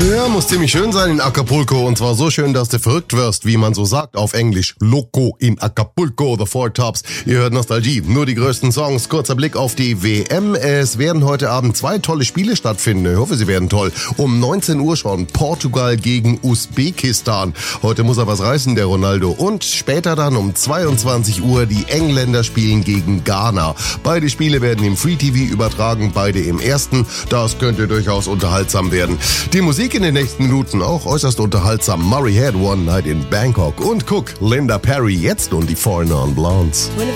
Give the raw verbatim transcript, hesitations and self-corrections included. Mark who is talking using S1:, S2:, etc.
S1: Ja, muss ziemlich schön sein in Acapulco. Und zwar so schön, dass du verrückt wirst, wie man so sagt auf Englisch. Loco in Acapulco, The Four Tops. Ihr hört Nostalgie, nur die größten Songs. Kurzer Blick auf die W M. Es werden heute Abend zwei tolle Spiele stattfinden. Ich hoffe, sie werden toll. Um neunzehn Uhr schon Portugal gegen Usbekistan. Heute muss er was reißen, der Ronaldo. Und später dann um zweiundzwanzig Uhr die Engländer spielen gegen Ghana. Beide Spiele werden im Free T V übertragen, beide im ersten. Das könnte durchaus unterhaltsam werden. Die Musik in den nächsten Minuten auch äußerst unterhaltsam. Murray Head, One Night in Bangkok. Und guck, Linda Perry jetzt und die Foreigner und Blondes.